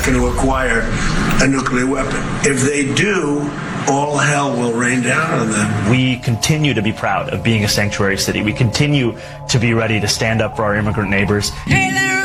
going to acquire a nuclear weapon. If they do, all hell will rain down on them. We continue to be proud of being a sanctuary city. We continue to be ready to stand up for our immigrant neighbors. Hey,